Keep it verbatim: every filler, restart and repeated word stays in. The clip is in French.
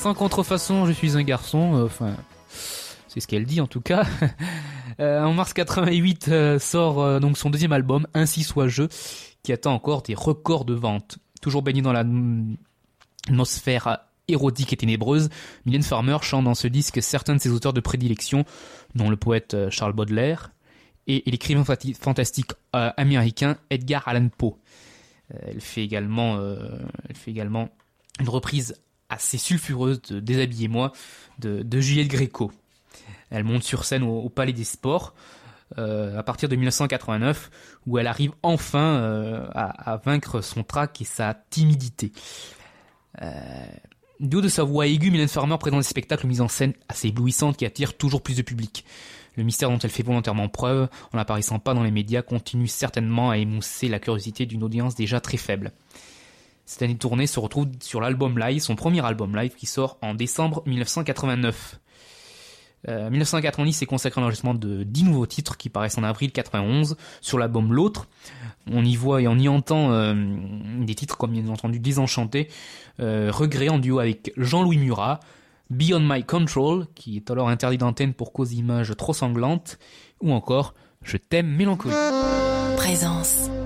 sans contrefaçon, je suis un garçon. Enfin, euh, c'est ce qu'elle dit en tout cas. euh, en mars quatre-vingt-huit euh, sort euh, donc son deuxième album, Ainsi soit je, qui atteint encore des records de vente. Toujours baigné dans l'atmosphère érodique et ténébreuse, Mylène Farmer chante dans ce disque certains de ses auteurs de prédilection, dont le poète Charles Baudelaire et, et l'écrivain fantastique euh, américain Edgar Allan Poe. Euh, elle fait également, euh, elle fait également une reprise assez sulfureuse de Déshabillez-moi de, de Juliette Gréco. Elle monte sur scène au, au Palais des Sports euh, à partir de dix-neuf cent quatre-vingt-neuf, où elle arrive enfin euh, à, à vaincre son trac et sa timidité. Euh, Du haut de sa voix aiguë, Mylène Farmer présente des spectacles mis en scène assez éblouissantes qui attirent toujours plus de public. Le mystère dont elle fait volontairement preuve, en n'apparaissant pas dans les médias, continue certainement à émousser la curiosité d'une audience déjà très faible. Cette année de tournée se retrouve sur l'album live, son premier album live qui sort en décembre dix-neuf cent quatre-vingt-neuf. Euh, dix-neuf cent quatre-vingt-dix est consacré à l'enregistrement de dix nouveaux titres qui paraissent en avril quatre-vingt-onze sur l'album L'Autre. On y voit et on y entend euh, des titres comme bien entendu Désenchanté, euh, Regret en duo avec Jean-Louis Murat, Beyond My Control, qui est alors interdit d'antenne pour cause d'images trop sanglantes, ou encore Je t'aime mélancolie. Présence.